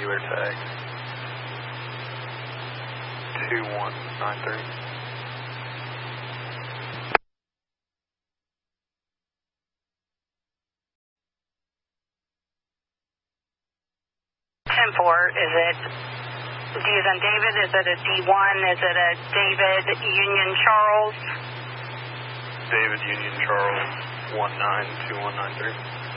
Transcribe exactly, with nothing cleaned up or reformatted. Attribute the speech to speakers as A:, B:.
A: triangular tag. two one nine three.
B: ten four, is it D as in David? Is it a D one? Is it a David Union Charles?
A: David Union Charles one nine two one nine three.